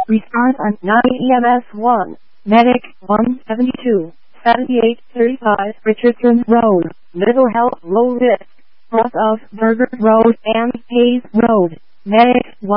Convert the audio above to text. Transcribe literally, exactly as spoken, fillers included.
Restart on nine E M S one. Medic one seventy-two, seventy-eight thirty-five Richardson Road, Middle Health Low Risk, north of Burger Road and Hayes Road. Medic one